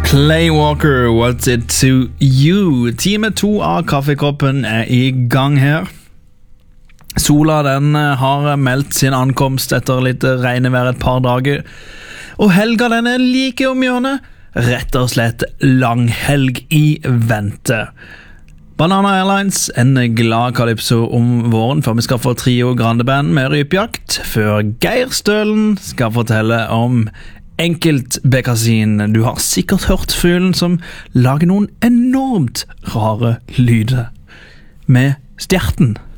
Clay Walker, What's It To You? Time 2 av Kaffekoppen I gang her. Sola den har meldt sin ankomst etter litt regnevær et par dager. Og helga den like om hjørnet. Rett og slett langhelg I vente. Banana Airlines, en glad kalypso om våren før vi skal få Trio Grande Band med rypjakt, før Geir Stølen skal fortelle om enkeltbekkasin. Du har sikkert hørt fuglen som lager noen enormt rare lyder med stjerten.